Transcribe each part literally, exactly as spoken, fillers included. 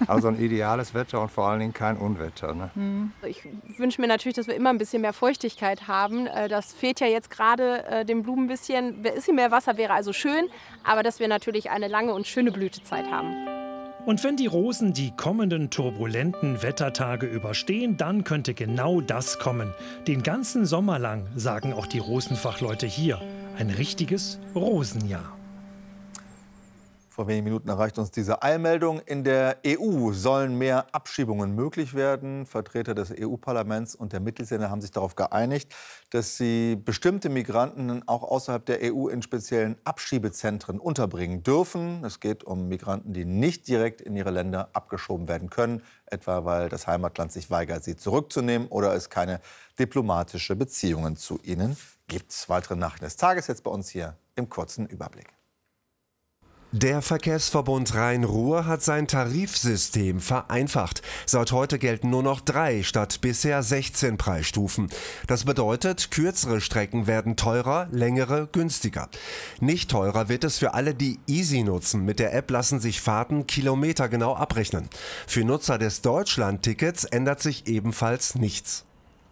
Also ein ideales Wetter und vor allen Dingen kein Unwetter. Ne? Ich wünsche mir natürlich, dass wir immer ein bisschen mehr Feuchtigkeit haben. Das fehlt ja jetzt gerade den Blumen ein bisschen. Ein bisschen mehr Wasser wäre also schön, aber dass wir natürlich eine lange und schöne Blütezeit haben. Und wenn die Rosen die kommenden turbulenten Wettertage überstehen, dann könnte genau das kommen. Den ganzen Sommer lang, sagen auch die Rosenfachleute hier. Ein richtiges Rosenjahr. Vor wenigen Minuten erreicht uns diese Eilmeldung. In der E U sollen mehr Abschiebungen möglich werden. Vertreter des E U-Parlaments und der Mitgliedsländer haben sich darauf geeinigt, dass sie bestimmte Migranten auch außerhalb der E U in speziellen Abschiebezentren unterbringen dürfen. Es geht um Migranten, die nicht direkt in ihre Länder abgeschoben werden können, etwa weil das Heimatland sich weigert, sie zurückzunehmen oder es keine diplomatische Beziehungen zu ihnen gibt. Weitere Nachrichten des Tages jetzt bei uns hier im kurzen Überblick. Der Verkehrsverbund Rhein-Ruhr hat sein Tarifsystem vereinfacht. Seit heute gelten nur noch drei statt bisher sechzehn Preisstufen. Das bedeutet, kürzere Strecken werden teurer, längere günstiger. Nicht teurer wird es für alle, die Easy nutzen. Mit der App lassen sich Fahrten kilometergenau abrechnen. Für Nutzer des Deutschland-Tickets ändert sich ebenfalls nichts.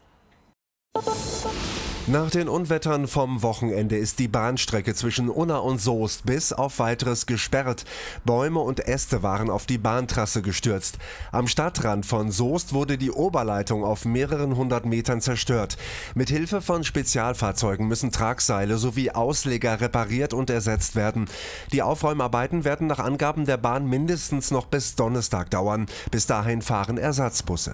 Nach den Unwettern vom Wochenende ist die Bahnstrecke zwischen Unna und Soest bis auf Weiteres gesperrt. Bäume und Äste waren auf die Bahntrasse gestürzt. Am Stadtrand von Soest wurde die Oberleitung auf mehreren hundert Metern zerstört. Mit Hilfe von Spezialfahrzeugen müssen Tragseile sowie Ausleger repariert und ersetzt werden. Die Aufräumarbeiten werden nach Angaben der Bahn mindestens noch bis Donnerstag dauern. Bis dahin fahren Ersatzbusse.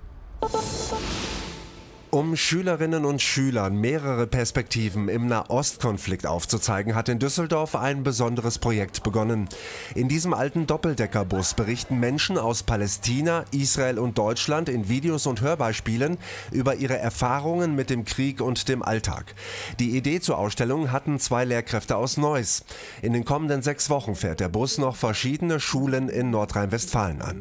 Um Schülerinnen und Schülern mehrere Perspektiven im Nahostkonflikt aufzuzeigen, hat in Düsseldorf ein besonderes Projekt begonnen. In diesem alten Doppeldeckerbus berichten Menschen aus Palästina, Israel und Deutschland in Videos und Hörbeispielen über ihre Erfahrungen mit dem Krieg und dem Alltag. Die Idee zur Ausstellung hatten zwei Lehrkräfte aus Neuss. In den kommenden sechs Wochen fährt der Bus noch verschiedene Schulen in Nordrhein-Westfalen an.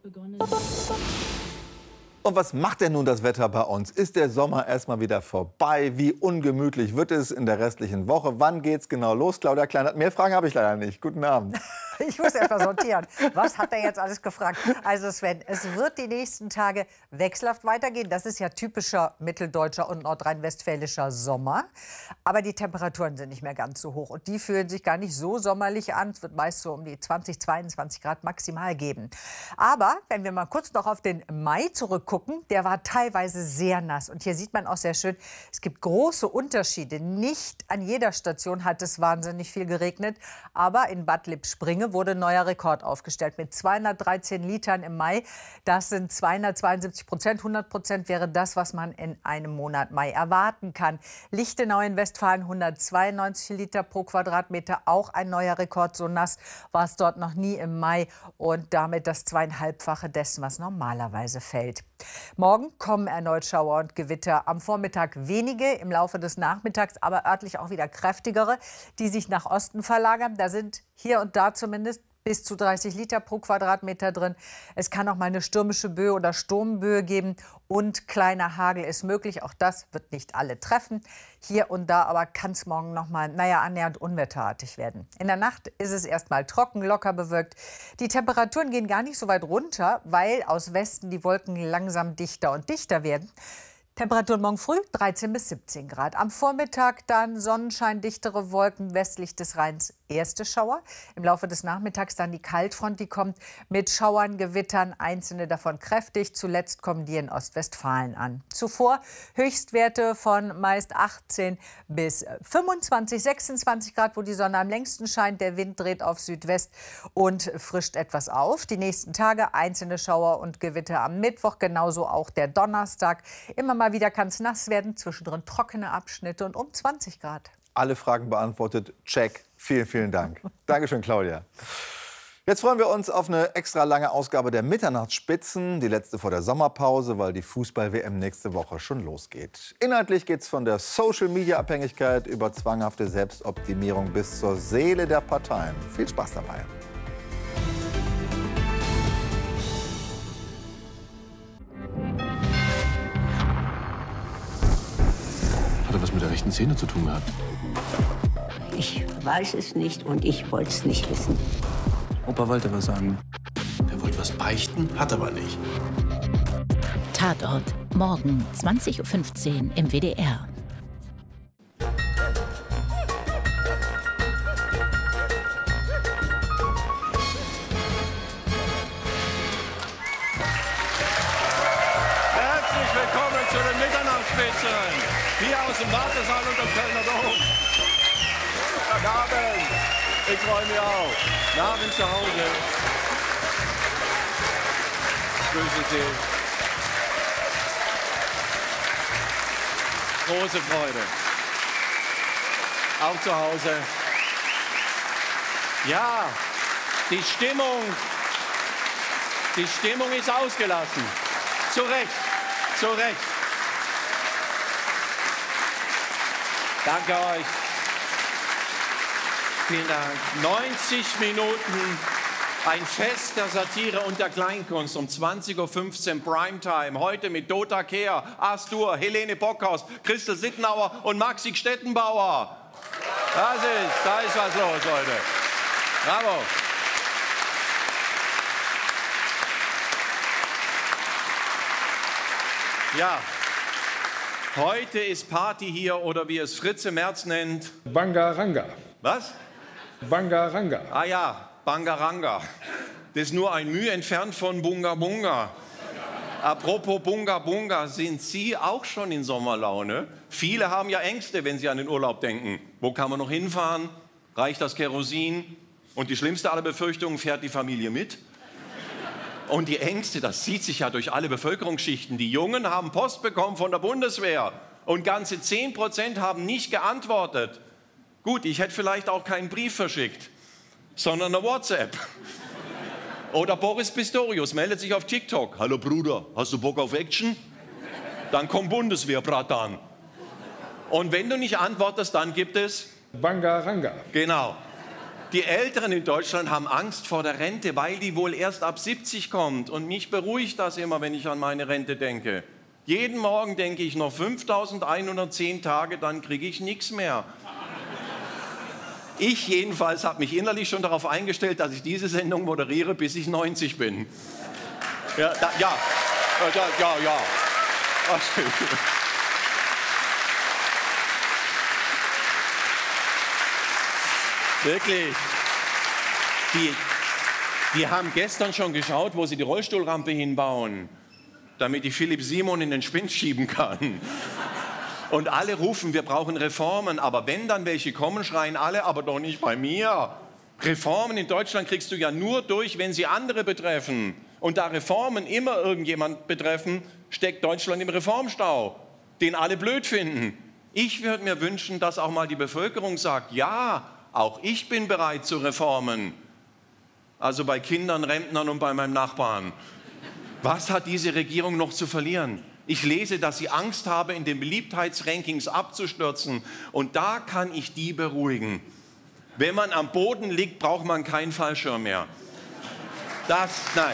Und was macht denn nun das Wetter bei uns? Ist der Sommer erstmal wieder vorbei? Wie ungemütlich wird es in der restlichen Woche? Wann geht's genau los? Claudia Kleinert, mehr Fragen habe ich leider nicht. Guten Abend. Ich muss erst mal sortieren. Was hat er jetzt alles gefragt? Also Sven, es wird die nächsten Tage wechselhaft weitergehen. Das ist ja typischer mitteldeutscher und nordrhein-westfälischer Sommer. Aber die Temperaturen sind nicht mehr ganz so hoch. Und die fühlen sich gar nicht so sommerlich an. Es wird meist so um die zwanzig, zweiundzwanzig Grad maximal geben. Aber wenn wir mal kurz noch auf den Mai zurückgucken, der war teilweise sehr nass. Und hier sieht man auch sehr schön, es gibt große Unterschiede. Nicht an jeder Station hat es wahnsinnig viel geregnet. Aber in Bad Lippspringe wurde ein neuer Rekord aufgestellt mit zweihundertdreizehn Litern im Mai. Das sind zweihundertzweiundsiebzig Prozent. hundert Prozent wäre das, was man in einem Monat Mai erwarten kann. Lichtenau in Westfalen hundertzweiundneunzig Liter pro Quadratmeter. Auch ein neuer Rekord. So nass war es dort noch nie im Mai. Und damit das zweieinhalbfache dessen, was normalerweise fällt. Morgen kommen erneut Schauer und Gewitter. Am Vormittag wenige, im Laufe des Nachmittags aber örtlich auch wieder kräftigere, die sich nach Osten verlagern. Da sind hier und da zumindest bis zu dreißig Liter pro Quadratmeter drin. Es kann auch mal eine stürmische Böe oder Sturmböe geben und kleiner Hagel ist möglich. Auch das wird nicht alle treffen. Hier und da aber kann es morgen noch mal, naja, annähernd unwetterartig werden. In der Nacht ist es erstmal trocken, locker bewölkt. Die Temperaturen gehen gar nicht so weit runter, weil aus Westen die Wolken langsam dichter und dichter werden. Temperaturen morgen früh dreizehn bis siebzehn Grad. Am Vormittag dann Sonnenschein, dichtere Wolken westlich des Rheins, erste Schauer. Im Laufe des Nachmittags dann die Kaltfront, die kommt mit Schauern, Gewittern, einzelne davon kräftig. Zuletzt kommen die in Ostwestfalen an. Zuvor Höchstwerte von meist achtzehn bis fünfundzwanzig, sechsundzwanzig Grad, wo die Sonne am längsten scheint. Der Wind dreht auf Südwest und frischt etwas auf. Die nächsten Tage einzelne Schauer und Gewitter am Mittwoch, genauso auch der Donnerstag. Immer mal wieder kann es nass werden, zwischendrin trockene Abschnitte und um zwanzig Grad. Alle Fragen beantwortet. Check. Vielen, vielen Dank. Dankeschön, Claudia. Jetzt freuen wir uns auf eine extra lange Ausgabe der Mitternachtsspitzen, die letzte vor der Sommerpause, weil die Fußball-W M nächste Woche schon losgeht. Inhaltlich geht es von der Social-Media-Abhängigkeit über zwanghafte Selbstoptimierung bis zur Seele der Parteien. Viel Spaß dabei. Hat er was mit der rechten Szene zu tun gehabt? Ich weiß es nicht und ich wollte es nicht wissen. Opa wollte was sagen. Er wollte was das Beichten hat aber nicht. Tatort, morgen zwanzig Uhr fünfzehn im W D R. Herzlich willkommen zu den Mitternachtsspitzeln. Hier aus dem Wartesaal und dem Kölner Dom. Guten Abend. Ich freue mich auch. Guten Abend zu Hause. Grüße Sie. Große Freude. Auch zu Hause. Ja, die Stimmung, die Stimmung ist ausgelassen. Zu Recht, zu Recht. Danke euch. Vielen Dank. neunzig Minuten, ein Fest der Satire und der Kleinkunst um zwanzig Uhr fünfzehn Primetime. Heute mit Dota Kehr, Astur, Helene Bockhaus, Christel Sittenauer und Maxi Stettenbauer. Das ist, da ist was los heute. Bravo. Ja, heute ist Party hier oder wie es Fritze Merz nennt. Bangaranga. Was? Bangaranga. Ah ja, Bangaranga. Das ist nur ein Mühe entfernt von Bunga Bunga. Apropos Bunga Bunga, sind Sie auch schon in Sommerlaune? Viele haben ja Ängste, wenn sie an den Urlaub denken. Wo kann man noch hinfahren? Reicht das Kerosin? Und die schlimmste aller Befürchtungen, fährt die Familie mit? Und die Ängste, das zieht sich ja durch alle Bevölkerungsschichten. Die Jungen haben Post bekommen von der Bundeswehr und ganze zehn Prozent haben nicht geantwortet. Gut, ich hätte vielleicht auch keinen Brief verschickt, sondern eine WhatsApp. Oder Boris Pistorius meldet sich auf TikTok. Hallo Bruder, hast du Bock auf Action? Dann kommt Bundeswehr, Bratan. Und wenn du nicht antwortest, dann gibt es... Bangaranga. Genau. Die Älteren in Deutschland haben Angst vor der Rente, weil die wohl erst ab siebzig kommt. Und mich beruhigt das immer, wenn ich an meine Rente denke. Jeden Morgen denke ich noch fünftausendeinhundertzehn Tage, dann kriege ich nichts mehr. Ich jedenfalls habe mich innerlich schon darauf eingestellt, dass ich diese Sendung moderiere, bis ich neunzig bin. Ja, da, ja, ja, ja. ja. Wirklich. Die, die haben gestern schon geschaut, wo sie die Rollstuhlrampe hinbauen, damit die Philipp Simon in den Spind schieben kann. Und alle rufen, wir brauchen Reformen. Aber wenn dann welche kommen, schreien alle, aber doch nicht bei mir. Reformen in Deutschland kriegst du ja nur durch, wenn sie andere betreffen. Und da Reformen immer irgendjemand betreffen, steckt Deutschland im Reformstau, den alle blöd finden. Ich würde mir wünschen, dass auch mal die Bevölkerung sagt, ja, auch ich bin bereit zu Reformen. Also bei Kindern, Rentnern und bei meinem Nachbarn. Was hat diese Regierung noch zu verlieren? Ich lese, dass sie Angst habe, in den Beliebtheitsrankings abzustürzen. Und da kann ich die beruhigen. Wenn man am Boden liegt, braucht man keinen Fallschirm mehr. Das, nein.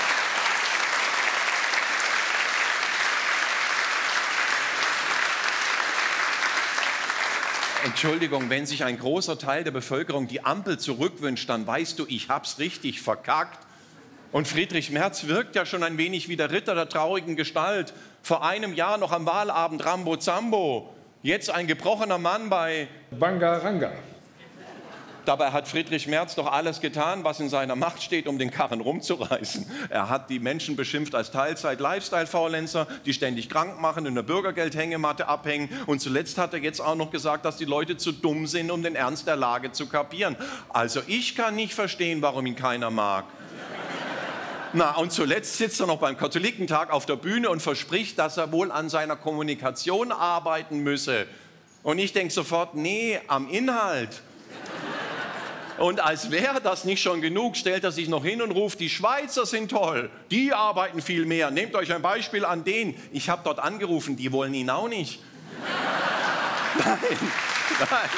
Entschuldigung, wenn sich ein großer Teil der Bevölkerung die Ampel zurückwünscht, dann weißt du, ich hab's richtig verkackt. Und Friedrich Merz wirkt ja schon ein wenig wie der Ritter der traurigen Gestalt. Vor einem Jahr noch am Wahlabend Rambo Zambo. Jetzt ein gebrochener Mann bei Bangaranga. Dabei hat Friedrich Merz doch alles getan, was in seiner Macht steht, um den Karren rumzureißen. Er hat die Menschen beschimpft als Teilzeit-Lifestyle-Faulenzer, die ständig krank machen, in der Bürgergeldhängematte abhängen. Und zuletzt hat er jetzt auch noch gesagt, dass die Leute zu dumm sind, um den Ernst der Lage zu kapieren. Also ich kann nicht verstehen, warum ihn keiner mag. Na, und zuletzt sitzt er noch beim Katholikentag auf der Bühne und verspricht, dass er wohl an seiner Kommunikation arbeiten müsse. Und ich denke sofort, nee, am Inhalt. Und als wäre das nicht schon genug, stellt er sich noch hin und ruft, die Schweizer sind toll, die arbeiten viel mehr. Nehmt euch ein Beispiel an denen. Ich habe dort angerufen, die wollen ihn auch nicht. Nein, nein.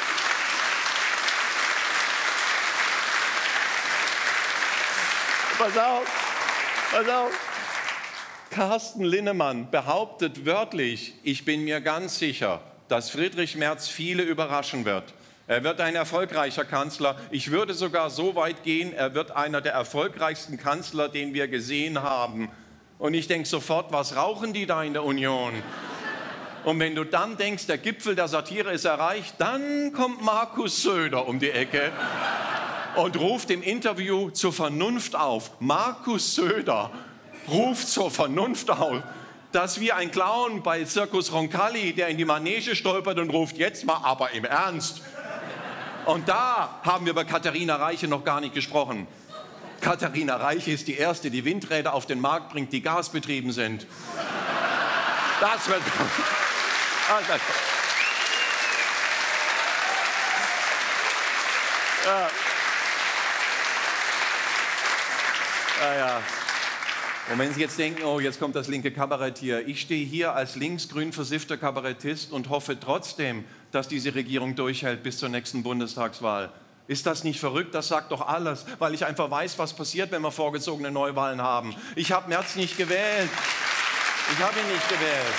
Pass auf, pass auf. Carsten Linnemann behauptet wörtlich, ich bin mir ganz sicher, dass Friedrich Merz viele überraschen wird. Er wird ein erfolgreicher Kanzler. Ich würde sogar so weit gehen, er wird einer der erfolgreichsten Kanzler, den wir gesehen haben. Und ich denke sofort, was rauchen die da in der Union? Und wenn du dann denkst, der Gipfel der Satire ist erreicht, dann kommt Markus Söder um die Ecke und ruft im Interview zur Vernunft auf. Markus Söder ruft zur Vernunft auf. Das ist wie ein Clown bei Circus Roncalli, der in die Manege stolpert und ruft, jetzt mal aber im Ernst. Und da haben wir über Katharina Reiche noch gar nicht gesprochen. Katharina Reiche ist die Erste, die Windräder auf den Markt bringt, die gasbetrieben sind. Das wird... Ja. Ja, ja. Und wenn Sie jetzt denken, oh, jetzt kommt das linke Kabarett hier. Ich stehe hier als linksgrün versiffter Kabarettist und hoffe trotzdem, dass diese Regierung durchhält bis zur nächsten Bundestagswahl. Ist das nicht verrückt? Das sagt doch alles, weil ich einfach weiß, was passiert, wenn wir vorgezogene Neuwahlen haben. Ich habe Merz nicht gewählt. Ich habe ihn nicht gewählt.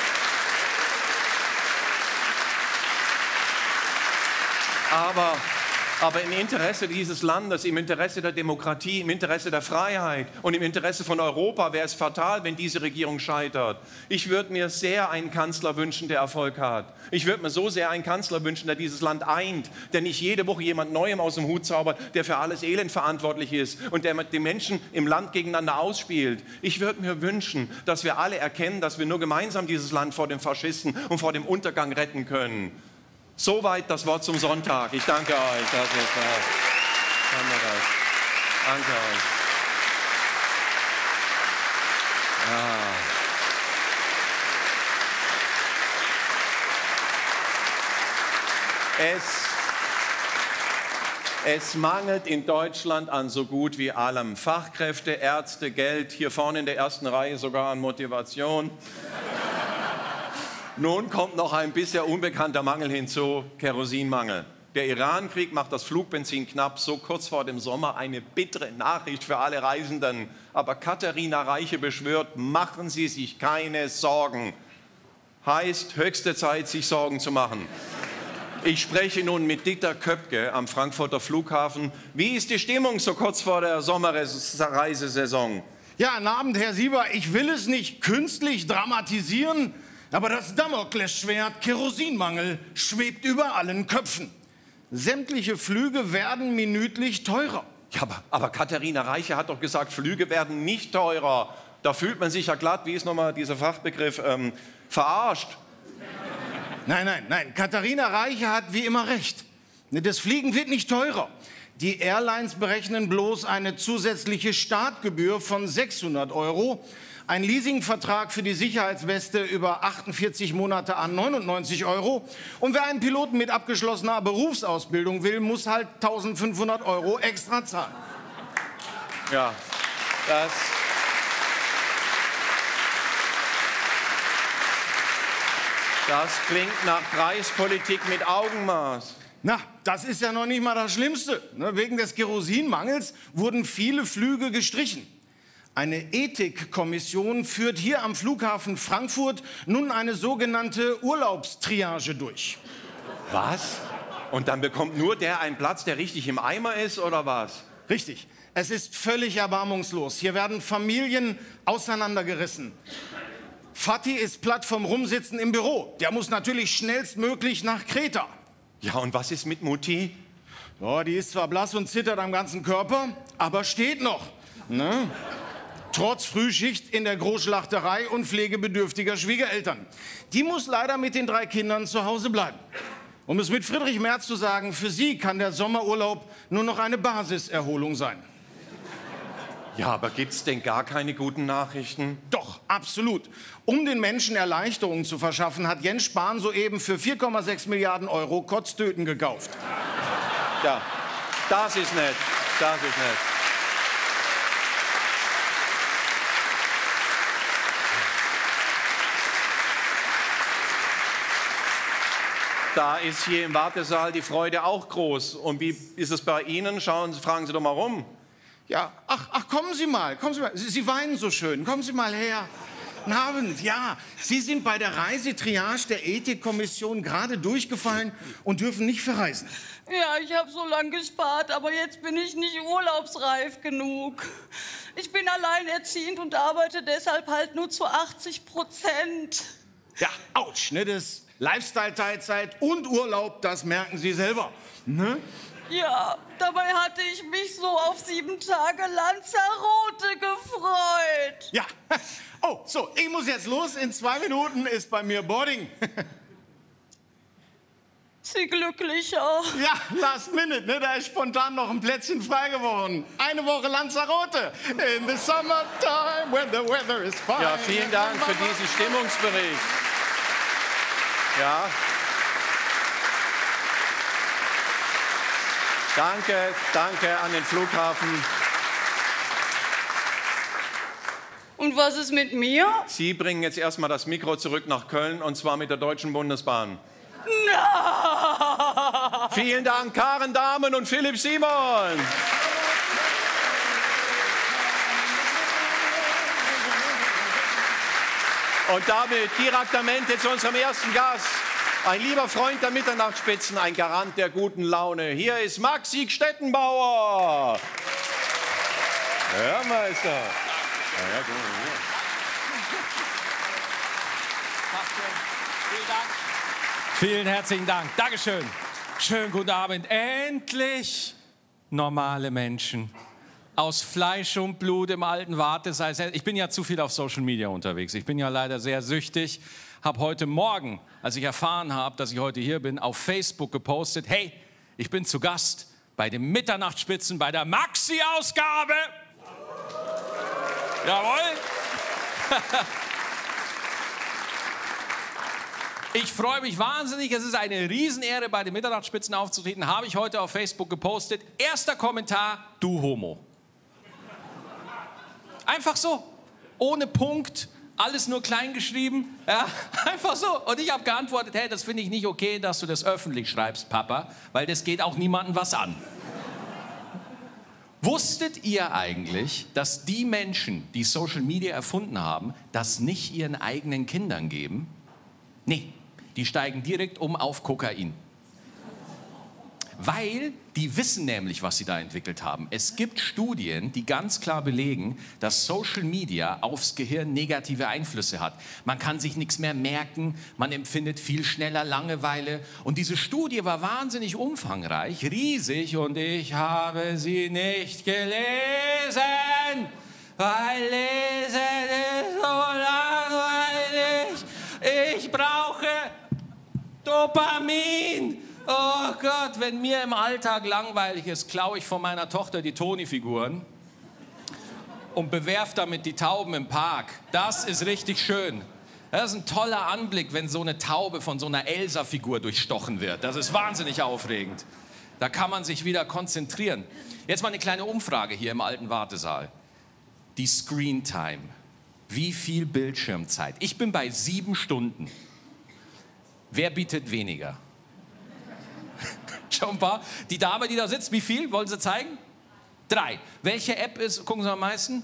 Aber... Aber im Interesse dieses Landes, im Interesse der Demokratie, im Interesse der Freiheit und im Interesse von Europa wäre es fatal, wenn diese Regierung scheitert. Ich würde mir sehr einen Kanzler wünschen, der Erfolg hat. Ich würde mir so sehr einen Kanzler wünschen, der dieses Land eint, der nicht jede Woche jemand Neuem aus dem Hut zaubert, der für alles Elend verantwortlich ist und der mit den Menschen im Land gegeneinander ausspielt. Ich würde mir wünschen, dass wir alle erkennen, dass wir nur gemeinsam dieses Land vor den Faschisten und vor dem Untergang retten können. Soweit das Wort zum Sonntag. Ich danke euch. Das ist, äh, danke euch. Ja. Es, es mangelt in Deutschland an so gut wie allem. Fachkräfte, Ärzte, Geld, hier vorne in der ersten Reihe sogar an Motivation. Nun kommt noch ein bisher unbekannter Mangel hinzu, Kerosinmangel. Der Iran-Krieg macht das Flugbenzin knapp, so kurz vor dem Sommer eine bittere Nachricht für alle Reisenden. Aber Katharina Reiche beschwört, machen Sie sich keine Sorgen. Heißt, höchste Zeit, sich Sorgen zu machen. Ich spreche nun mit Dieter Köpke am Frankfurter Flughafen. Wie ist die Stimmung so kurz vor der Sommerreisesaison? Ja, guten Abend, Herr Sieber. Ich will es nicht künstlich dramatisieren, aber das Damoklesschwert Kerosinmangel schwebt über allen Köpfen. Sämtliche Flüge werden minütlich teurer. Ja, aber, aber Katharina Reiche hat doch gesagt, Flüge werden nicht teurer. Da fühlt man sich ja glatt, wie ist nochmal dieser Fachbegriff, ähm, verarscht. Nein, nein, nein. Katharina Reiche hat wie immer recht. Das Fliegen wird nicht teurer. Die Airlines berechnen bloß eine zusätzliche Startgebühr von sechshundert Euro. Ein Leasingvertrag für die Sicherheitsweste über achtundvierzig Monate an neunundneunzig Euro. Und wer einen Piloten mit abgeschlossener Berufsausbildung will, muss halt eintausendfünfhundert Euro extra zahlen. Ja, das... Das klingt nach Preispolitik mit Augenmaß. Na, das ist ja noch nicht mal das Schlimmste. Wegen des Kerosinmangels wurden viele Flüge gestrichen. Eine Ethikkommission führt hier am Flughafen Frankfurt nun eine sogenannte Urlaubstriage durch. Was? Und dann bekommt nur der einen Platz, der richtig im Eimer ist, oder was? Richtig. Es ist völlig erbarmungslos. Hier werden Familien auseinandergerissen. Fatih ist platt vom Rumsitzen im Büro. Der muss natürlich schnellstmöglich nach Kreta. Ja, und was ist mit Mutti? Ja, die ist zwar blass und zittert am ganzen Körper, aber steht noch. Ne? Trotz Frühschicht in der Großschlachterei und pflegebedürftiger Schwiegereltern. Die muss leider mit den drei Kindern zu Hause bleiben. Um es mit Friedrich Merz zu sagen, für sie kann der Sommerurlaub nur noch eine Basiserholung sein. Ja, aber gibt's denn gar keine guten Nachrichten? Doch, absolut. Um den Menschen Erleichterungen zu verschaffen, hat Jens Spahn soeben für vier Komma sechs Milliarden Euro Kotztüten gekauft. Ja, das ist nett, das ist nett. Da ist hier im Wartesaal die Freude auch groß. Und wie ist es bei Ihnen? Schauen Sie, fragen Sie doch mal rum. Ja, ach, ach, kommen Sie mal, kommen Sie mal. Sie, Sie weinen so schön. Kommen Sie mal her. Guten Abend, ja. Sie sind bei der Reisetriage der Ethikkommission gerade durchgefallen und dürfen nicht verreisen. Ja, ich habe so lange gespart, aber jetzt bin ich nicht urlaubsreif genug. Ich bin alleinerziehend und arbeite deshalb halt nur zu achtzig Prozent. Ja, ouch, ne? Das Lifestyle-Teilzeit und Urlaub, das merken Sie selber. Ne? Ja, dabei hatte ich mich so auf sieben Tage Lanzarote gefreut. Ja, oh, so, ich muss jetzt los. In zwei Minuten ist bei mir Boarding. Sie glücklicher. Ja, last minute, ne? Da ist spontan noch ein Plätzchen frei geworden. Eine Woche Lanzarote. In the summertime, when the weather is fine. Ja, vielen Dank für diesen Stimmungsbericht. Ja. Danke, danke an den Flughafen. Und was ist mit mir? Sie bringen jetzt erstmal das Mikro zurück nach Köln, und zwar mit der Deutschen Bundesbahn. No! Vielen Dank, Karen Dahmen und Philipp Simon. Und damit direktamente zu unserem ersten Gast. Ein lieber Freund der Mitternachtsspitzen, ein Garant der guten Laune. Hier ist Maxi Stettenbauer. Ja, Meister. Ja, ja, gut, ja. Vielen Dank. Vielen herzlichen Dank. Dankeschön. Schönen guten Abend. Endlich normale Menschen. Aus Fleisch und Blut im alten Wartesaal. Ich bin ja zu viel auf Social Media unterwegs. Ich bin ja leider sehr süchtig. Habe heute Morgen, als ich erfahren habe, dass ich heute hier bin, auf Facebook gepostet: Hey, ich bin zu Gast bei den Mitternachtsspitzen, bei der Maxi-Ausgabe. Jawohl. Ich freue mich wahnsinnig. Es ist eine Riesenehre, bei den Mitternachtsspitzen aufzutreten. Habe ich heute auf Facebook gepostet. Erster Kommentar: Du Homo. Einfach so. Ohne Punkt. Alles nur klein geschrieben. Ja, einfach so. Und ich habe geantwortet: Hey, das finde ich nicht okay, dass du das öffentlich schreibst, Papa. Weil das geht auch niemandem was an. Wusstet ihr eigentlich, dass die Menschen, die Social Media erfunden haben, das nicht ihren eigenen Kindern geben? Nee, die steigen direkt um auf Kokain. Weil die wissen nämlich, was sie da entwickelt haben. Es gibt Studien, die ganz klar belegen, dass Social Media aufs Gehirn negative Einflüsse hat. Man kann sich nichts mehr merken, man empfindet viel schneller Langeweile. Und diese Studie war wahnsinnig umfangreich, riesig, und ich habe sie nicht gelesen, weil Lesen ist so langweilig. Ich brauche Dopamin. Oh Gott, wenn mir im Alltag langweilig ist, klaue ich von meiner Tochter die Toni-Figuren und bewerfe damit die Tauben im Park. Das ist richtig schön. Das ist ein toller Anblick, wenn so eine Taube von so einer Elsa-Figur durchstochen wird. Das ist wahnsinnig aufregend. Da kann man sich wieder konzentrieren. Jetzt mal eine kleine Umfrage hier im alten Wartesaal. Die Screen Time. Wie viel Bildschirmzeit? Ich bin bei sieben Stunden. Wer bietet weniger? Schon ein paar. Die Dame, die da sitzt, wie viel? Wollen Sie zeigen? Drei. Welche App ist, gucken Sie am meisten?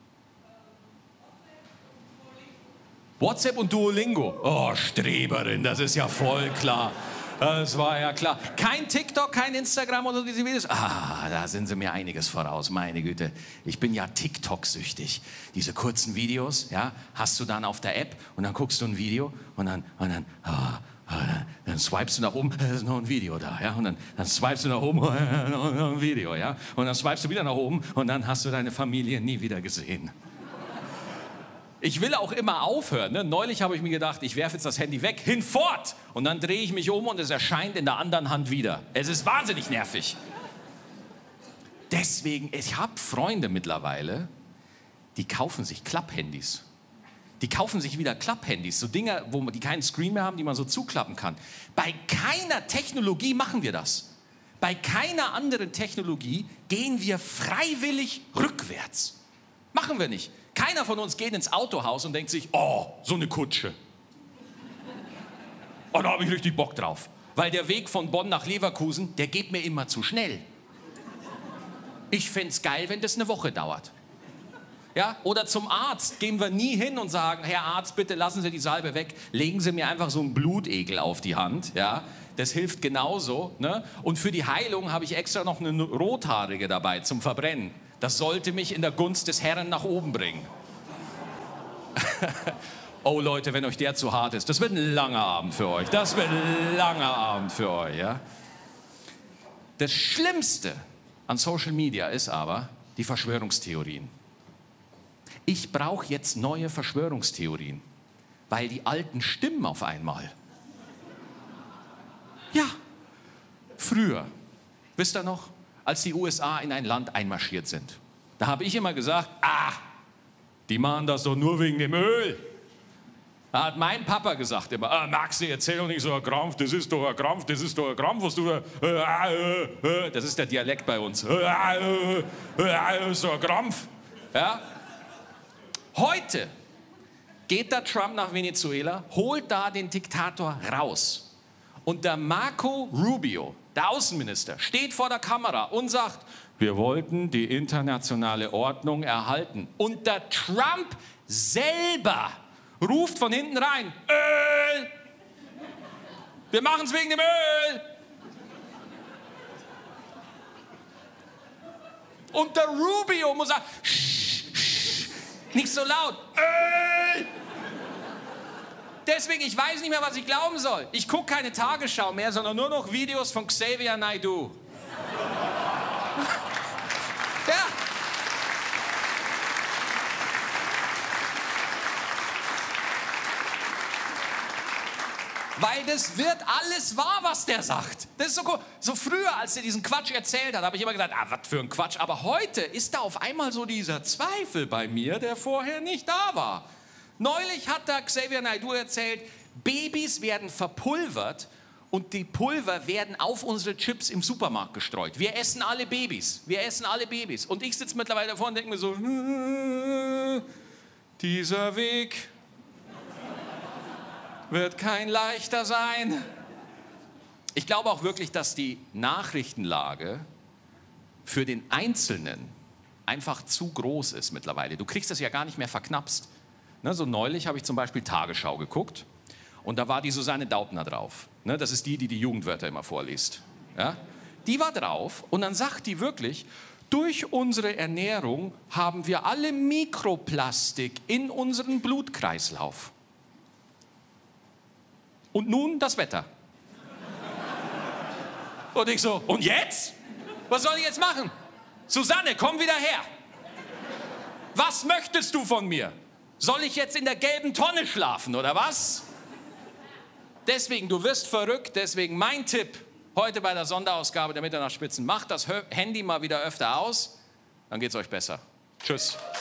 WhatsApp und Duolingo. Oh, Streberin, das ist ja voll klar. Das war ja klar. Kein TikTok, kein Instagram oder diese Videos. Ah, da sind Sie mir einiges voraus, meine Güte. Ich bin ja TikTok-süchtig. Diese kurzen Videos, ja, hast du dann auf der App und dann guckst du ein Video und dann, und dann, ah, dann swipest du nach oben, da ist noch ein Video da, ja, und dann, dann swipest du nach oben, noch ein Video, ja, und dann swipest du wieder nach oben und dann hast du deine Familie nie wieder gesehen. Ich will auch immer aufhören, ne? Neulich habe ich mir gedacht, ich werfe jetzt das Handy weg, hinfort, und dann drehe ich mich um und es erscheint in der anderen Hand wieder. Es ist wahnsinnig nervig. Deswegen, ich habe Freunde mittlerweile, die kaufen sich Klapphandys. Die kaufen sich wieder Klapphandys, so Dinger, wo die keinen Screen mehr haben, die man so zuklappen kann. Bei keiner Technologie machen wir das. Bei keiner anderen Technologie gehen wir freiwillig rückwärts. Machen wir nicht. Keiner von uns geht ins Autohaus und denkt sich: Oh, so eine Kutsche. Oh, da habe ich richtig Bock drauf. Weil der Weg von Bonn nach Leverkusen, der geht mir immer zu schnell. Ich fände es geil, wenn das eine Woche dauert. Ja? Oder zum Arzt gehen wir nie hin und sagen, Herr Arzt, bitte lassen Sie die Salbe weg, legen Sie mir einfach so einen Blutegel auf die Hand. Ja? Das hilft genauso. Ne? Und für die Heilung habe ich extra noch eine Rothaarige dabei zum Verbrennen. Das sollte mich in der Gunst des Herrn nach oben bringen. Oh Leute, wenn euch der zu hart ist, das wird ein langer Abend für euch. Das wird ein langer Abend für euch. Ja? Das Schlimmste an Social Media ist aber die Verschwörungstheorien. Ich brauche jetzt neue Verschwörungstheorien, weil die alten stimmen auf einmal. Ja, früher, wisst ihr noch, als die U S A in ein Land einmarschiert sind, da habe ich immer gesagt, ah, die machen das doch nur wegen dem Öl. Da hat mein Papa gesagt immer, ah, Maxi, erzähl doch nicht so ein Krampf, das ist doch ein Krampf, das ist doch ein Krampf, was du da, äh, äh, äh, das ist der Dialekt bei uns, äh, äh, äh, das ist doch ein Krampf. Ja? Heute geht der Trump nach Venezuela, holt da den Diktator raus. Und der Marco Rubio, der Außenminister, steht vor der Kamera und sagt, wir wollten die internationale Ordnung erhalten. Und der Trump selber ruft von hinten rein, Öl! Wir machen es wegen dem Öl! Und der Rubio muss sagen, shh, shh, nicht so laut, Öl! Deswegen, ich weiß nicht mehr, was ich glauben soll. Ich gucke keine Tagesschau mehr, sondern nur noch Videos von Xavier Naidoo. Ja. Weil das wird alles wahr, was der sagt. Das ist so cool. So früher, als er diesen Quatsch erzählt hat, habe ich immer gedacht, ah, was für ein Quatsch. Aber heute ist da auf einmal so dieser Zweifel bei mir, der vorher nicht da war. Neulich hat da Xavier Naidoo erzählt, Babys werden verpulvert und die Pulver werden auf unsere Chips im Supermarkt gestreut. Wir essen alle Babys. Wir essen alle Babys. Und ich sitze mittlerweile davor und denke mir so, dieser Weg wird kein leichter sein. Ich glaube auch wirklich, dass die Nachrichtenlage für den Einzelnen einfach zu groß ist mittlerweile. Du kriegst das ja gar nicht mehr verknapst. Ne, so neulich habe ich zum Beispiel Tagesschau geguckt und da war die Susanne Daubner drauf. Ne, das ist die, die die Jugendwörter immer vorliest. Ja? Die war drauf und dann sagt die wirklich, durch unsere Ernährung haben wir alle Mikroplastik in unserem Blutkreislauf. Und nun das Wetter. Und ich so, und jetzt? Was soll ich jetzt machen? Susanne, komm wieder her. Was möchtest du von mir? Soll ich jetzt in der gelben Tonne schlafen, oder was? Deswegen, du wirst verrückt, deswegen mein Tipp heute bei der Sonderausgabe der Mitternachtsspitzen, macht das Handy mal wieder öfter aus, dann geht's euch besser. Tschüss.